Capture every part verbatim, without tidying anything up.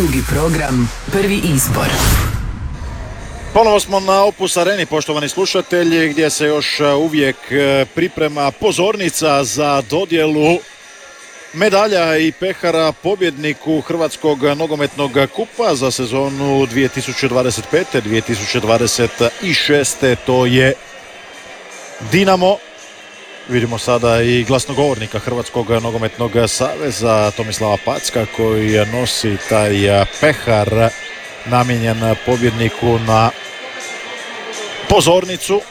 Drugi program, prvi izbor. Ponovo smo na Opus Areni, poštovani slušatelji, gdje se još uvijek priprema pozornica za dodjelu medalja i pehara pobjedniku Hrvatskog nogometnog kupa za sezonu dvije tisuće dvadeset pete dvije tisuće dvadeset šeste. To je Dinamo. Vidimo sada i glasnogovornika Hrvatskog nogometnog saveza Tomislava Packa koji nosi taj pehar namijenjen pobjedniku na pozornicu.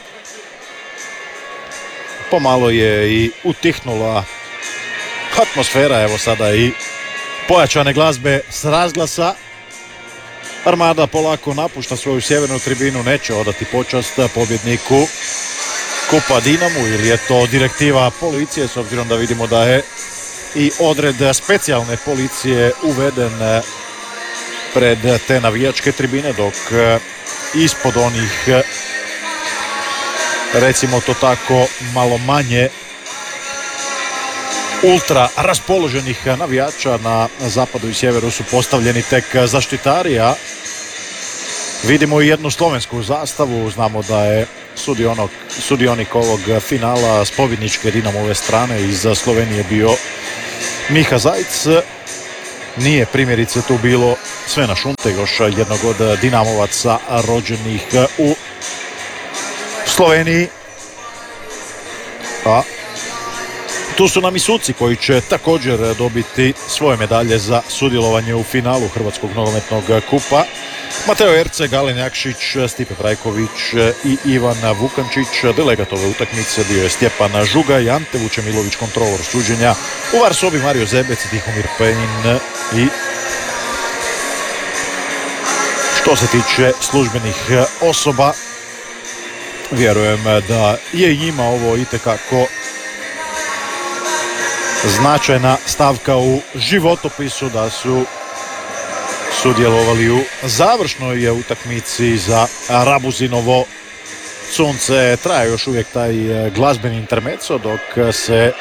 Pomalo je i utihnula atmosfera, evo sada i pojačane glazbe s razglasa. Armada polako napušta svoju sjevernu tribinu, neće odati počast pobjedniku kupa Dinamu, ili je to direktiva policije, s obzirom da vidimo da je i odred specijalne policije uveden pred te navijačke tribine, dok ispod onih, recimo to tako, malo manje ultra raspoloženih navijača na zapadu i sjeveru su postavljeni tek zaštitari, a vidimo i jednu slovensku zastavu. Znamo da je sudionik, sudionik ovog finala s pobjedničke Dinamove strane iz Slovenije bio Miha Zajc. Nije primjerice tu bilo Svena Šunte, još jednog od Dinamovaca rođenih u Sloveniji. A tu su nam i suci koji će također dobiti svoje medalje za sudjelovanje u finalu Hrvatskog nogometnog kupa. Mateo Erce, Galen Jakšić, Stipe Trajković i Ivan Vukančić. Delegat ove utakmice bio je Stjepan Žugaj, Ante Vučemilović, kontrolor suđenja. U VAR sobi Mario Zebec, Tihomir Penin. I što se tiče službenih osoba, vjerujem da je njima ovo itekako značajna stavka u životopisu, da su sudjelovali u završnoj utakmici za Rabuzinovo sunce. Traje još uvijek taj glazbeni intermezzo dok se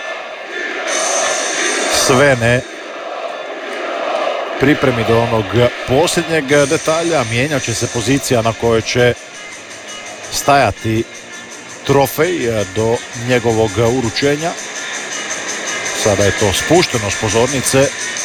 sve ne pripremi do onog posljednjeg detalja. Mijenjat će se pozicija na kojoj će stajati trofej do njegovog uručenja. Sada je to spušteno s pozornice,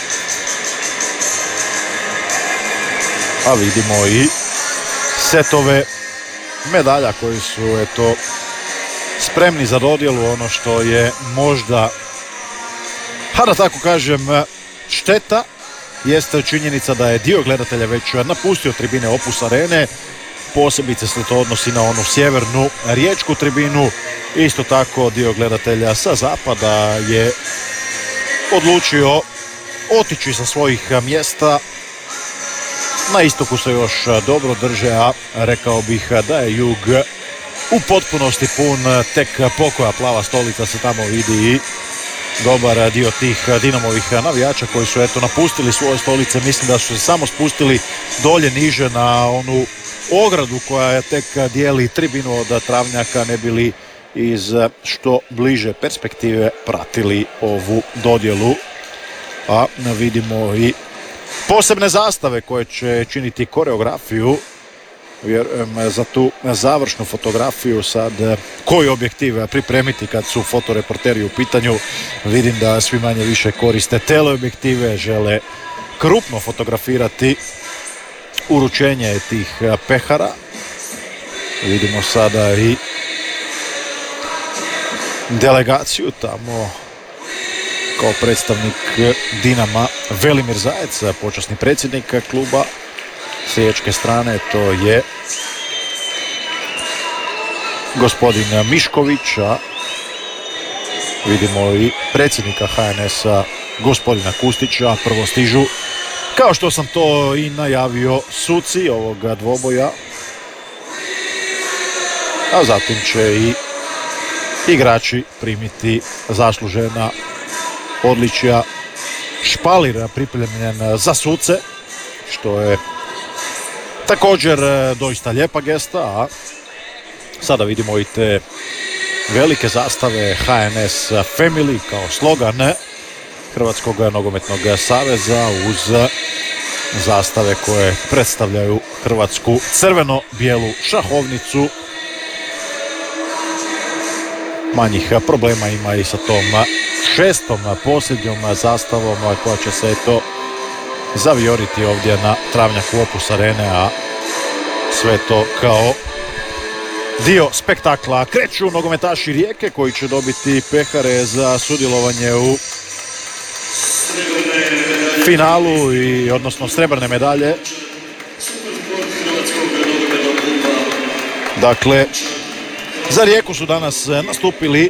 a vidimo i setove medalja koji su, eto, spremni za dodjelu. Ono što je možda, a da tako kažem, šteta, jeste činjenica da je dio gledatelja već napustio tribine Opus Arene. Posebice se to odnosi na onu sjevernu riječku tribinu. Isto tako dio gledatelja sa zapada je odlučio otići sa svojih mjesta. Na istoku se još dobro drže, a rekao bih da je jug u potpunosti pun. Tek pokoja plava stolica se tamo vidi i dobar dio tih Dinamovih navijača koji su, eto, napustili svoje stolice. Mislim da su se samo spustili dolje niže na onu ogradu koja je tek dijeli tribinu od travnjaka, ne bili iz što bliže perspektive pratili ovu dodjelu. A vidimo i posebne zastave koje će činiti koreografiju, vjerujem, za tu završnu fotografiju. Sad koji objektiv pripremiti kad su fotoreporteri u pitanju? Vidim da svi manje više koriste teleobjektive, žele krupno fotografirati uručenje tih pehara. Vidimo sada i delegaciju tamo, kao predstavnik Dinama Velimir Zajec, počasni predsjednik kluba. S riječke strane to je gospodin Mišković, a vidimo i predsjednika H N S-a gospodina Kustića. Prvo stižu, kao što sam to i najavio, suci ovoga dvoboja, a zatim će i igrači primiti zaslužena odličja. Špalir pripremljen za suce, što je također doista lijepa gesta, a sada vidimo i te velike zastave H N S Family kao slogan Hrvatskog nogometnog saveza uz zastave koje predstavljaju hrvatsku crveno-bijelu šahovnicu. Manjih problema ima i sa tom šestom posljednjom zastavom koja će se eto zavijoriti ovdje na travnjaku Opus Arene, a sve to kao dio spektakla. Kreću nogometaši Rijeke koji će dobiti pehare za sudjelovanje u finalu i odnosno srebrne medalje. Dakle, za Rijeku su danas nastupili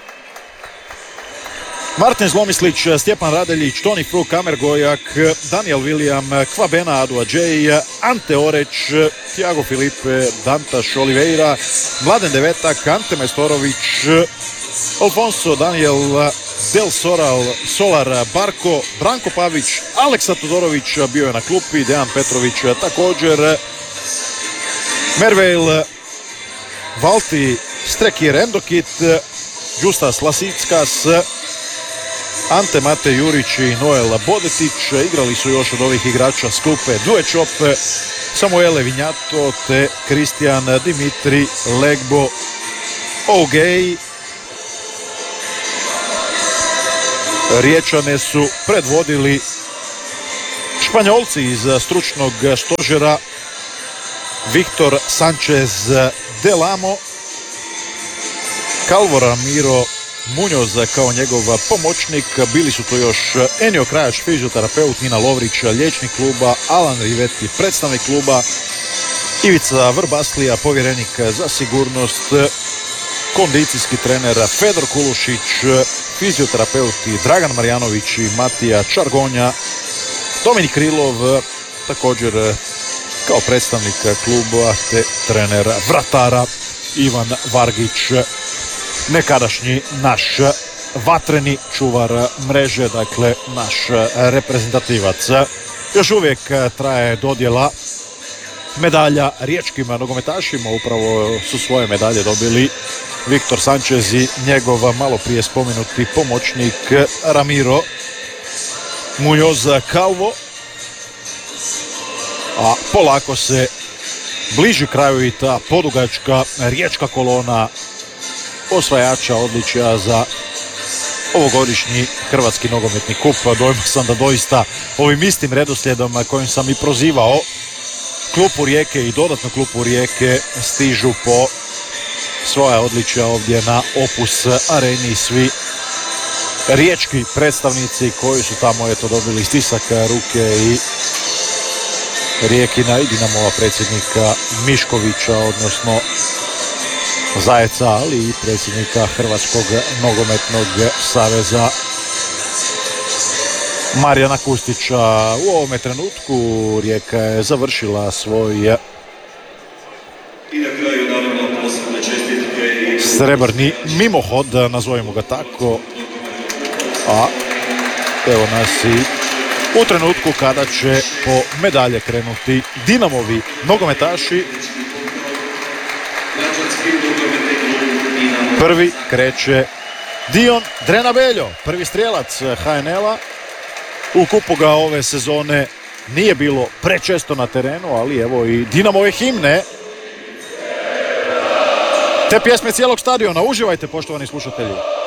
Martin Zlomislić, Stjepan Radeljić, Toni Fruk, Kamer Gojak, Daniel William, Kvabena Aduadžej, Ante Oreć, Thiago Filipe, Dantaš Oliveira, Mladen Devetak, Ante Majstorović, Alfonso Daniel, Del Soral, Solar Barko, Branko Pavić, Aleksa Todorović bio je na klupi, Dejan Petrović također, Merveil, Valti Strekir Endokit, Justas Lasickas, Ante Mate Jurić i Noel Bodetić. Igrali su još od ovih igrača s klupe Due Čop, Samuele Vinjato te Kristijan Dimitri Legbo Ogej. Riječane su predvodili Španjolci iz stručnog stožera Viktor Sanchez Delamo, Calvo Ramiro Muñoz kao njegov pomoćnik. Bili su to još Enio Krajaš, fizioterapeut, Nina Lovrić, liječnik kluba, Alan Riveti, predstavnik kluba, Ivica Vrbaslija, povjerenik za sigurnost, kondicijski trener Fedor Kulušić, fizioterapeuti Dragan Marjanović i Matija Čargonja, Dominik Krilov također kao predstavnik kluba te trener vratara Ivan Vargić, nekadašnji naš vatreni čuvar mreže, dakle naš reprezentativac. Još uvijek traje dodjela medalja riječkim nogometašima. Upravo su svoje medalje dobili Viktor Sanchez i njegov malo prije spomenuti pomoćnik Ramiro Muñoz Calvo. A polako se bliži kraju i ta podugačka riječka kolona osvajača odličja za ovogodišnji Hrvatski nogometni kup. Dojma sam da doista ovim istim redoslijedom kojim sam i prozivao klupu Rijeke i dodatno klupu Rijeke stižu po svoja odličja ovdje na Opus Areni svi riječki predstavnici koji su tamo eto dobili stisak ruke i Rijekina i Dinamova predsjednika Miškovića, odnosno Zajeca, ali i predsjednika Hrvatskog nogometnog saveza Marijana Kustića. U ovome trenutku Rijeka je završila svoj srebrni mimohod, nazovimo ga tako, a evo nas i u trenutku kada će po medalje krenuti Dinamovi nogometaši. Prvi kreće Dion Drenabeljo, prvi strijelac H N L-a. U kupu ga ove sezone nije bilo prečesto na terenu, ali evo i Dinamove himne te pjesme cijelog stadiona. Uživajte, poštovani slušatelji.